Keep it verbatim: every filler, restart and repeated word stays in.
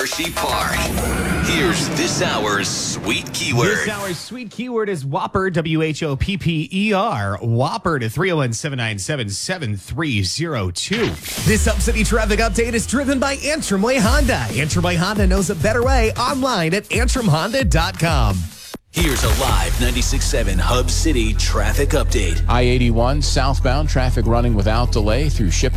Hershey Park. Here's this hour's sweet keyword. This hour's sweet keyword is Whopper, W H O P P E R. Whopper to three oh one, seven nine seven, seven three oh two. This Hub City traffic update is driven by Antrim Way Honda. Antrim Way Honda knows a better way online at antrim honda dot com. Here's a live ninety-six point seven Hub City traffic update. I eighty-one southbound traffic running without delay through Shipping.